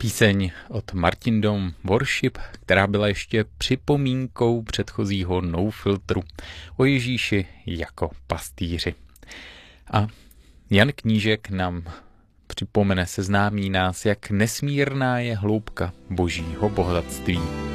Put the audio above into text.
Píseň od Martin Dom Worship, která byla ještě připomínkou předchozího No Filtru o Ježíši jako pastýři. A Jan Knížek nám připomene, seznámí nás, jak nesmírná je hloubka božího bohatství.